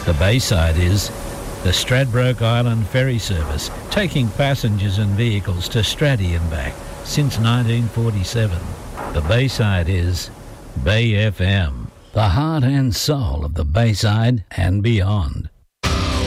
The Bayside is the Stradbroke Island Ferry Service, taking passengers and vehicles to Straddy and back since 1947. The Bayside is Bay FM, the heart and soul of the Bayside and beyond.